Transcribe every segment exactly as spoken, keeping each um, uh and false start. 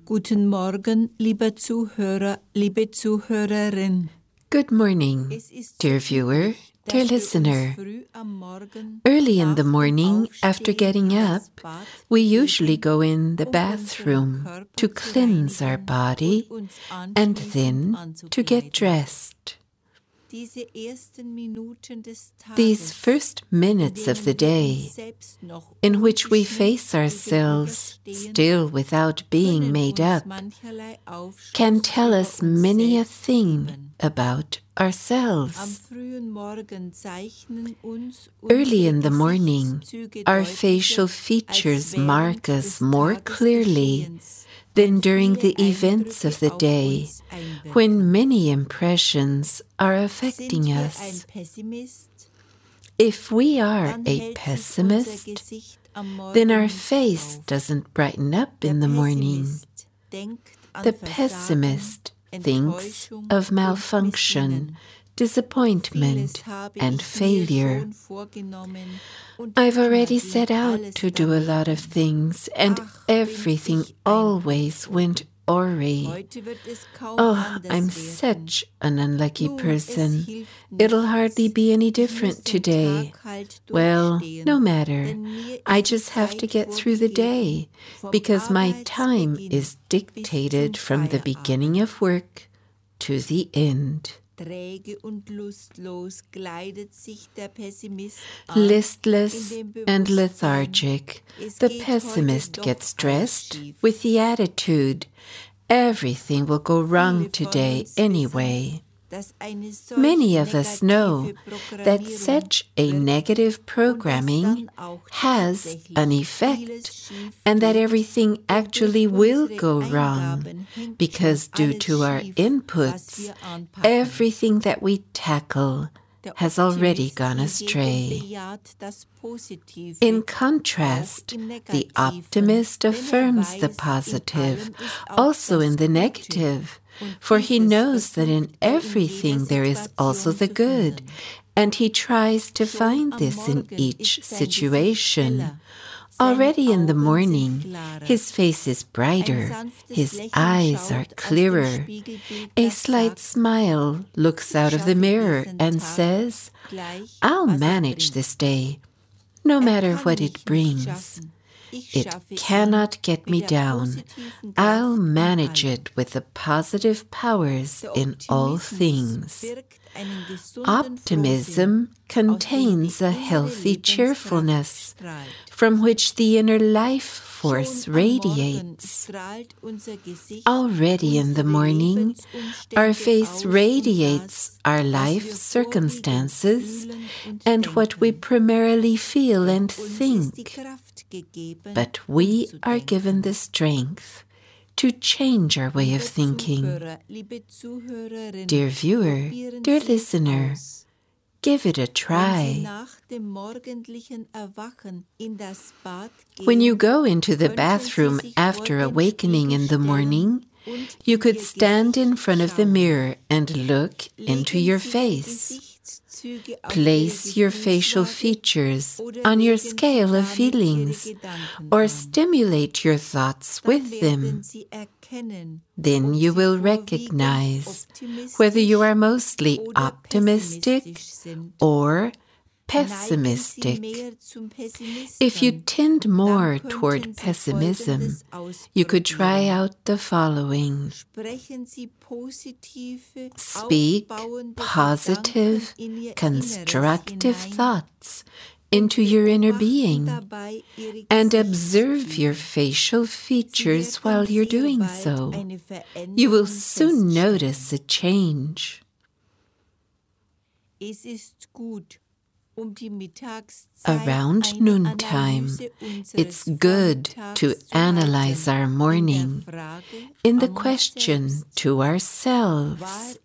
Guten Morgen, lieber Zuhörer, liebe Zuhörerin. Good morning, dear viewer, dear listener. Early in the morning, after getting up, we usually go in the bathroom to cleanse our body and then to get dressed. These first minutes of the day, in which we face ourselves still without being made up, can tell us many a thing about ourselves. Early in the morning, our facial features mark us more clearly than during the events of the day, when many impressions are affecting us. If we are a pessimist, then our face doesn't brighten up in the morning. The pessimist thinks of malfunction, disappointment, and failure. I've already set out to do a lot of things, and everything always went awry. Oh, I'm such an unlucky person. It'll hardly be any different today. Well, no matter. I just have to get through the day, because my time is dictated from the beginning of work to the end. Listless and lethargic, the pessimist gets dressed with the attitude, everything will go wrong today anyway. Many of us know that such a negative programming has an effect and that everything actually will go wrong because due to our inputs, everything that we tackle has already gone astray. In contrast, the optimist affirms the positive, also in the negative, for he knows that in everything there is also the good, and he tries to find this in each situation. Already in the morning, his face is brighter, his eyes are clearer. A slight smile looks out of the mirror and says, "I'll manage this day, no matter what it brings. It cannot get me down. I'll manage it with the positive powers in all things." Optimism contains a healthy cheerfulness from which the inner life force radiates. Already in the morning, our face radiates our life circumstances and what we primarily feel and think. But we are given the strength to change our way of thinking. Dear viewer, dear listener, give it a try. When you go into the bathroom after awakening in the morning, you could stand in front of the mirror and look into your face. Place your facial features on your scale of feelings or stimulate your thoughts with them. Then you will recognize whether you are mostly optimistic or pessimistic. If you tend more toward pessimism, you could try out the following. Speak positive, constructive thoughts into your inner being and observe your facial features while you're doing so. You will soon notice a change. Around noontime, it's good to analyze our morning in the question to ourselves: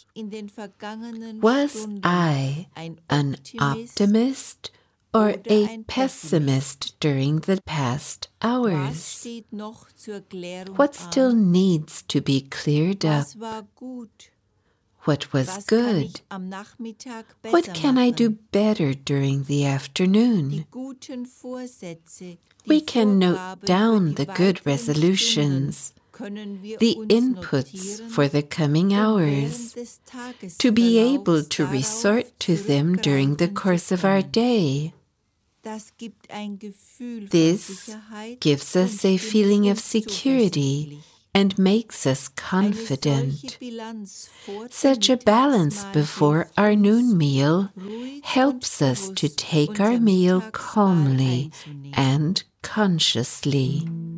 was I an optimist or a pessimist during the past hours? What still needs to be cleared up? What was good? What can I do better during the afternoon? We can note down the good resolutions, the inputs for the coming hours, to be able to resort to them during the course of our day. This gives us a feeling of security and makes us confident. Such a balance before our noon meal helps us to take our meal calmly and consciously.